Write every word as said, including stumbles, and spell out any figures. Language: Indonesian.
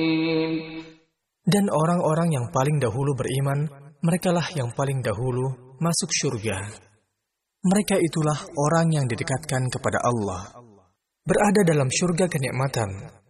Dan orang-orang yang paling dahulu beriman, merekalah yang paling dahulu masuk surga. Mereka itulah orang yang didekatkan kepada Allah, berada dalam surga kenikmatan,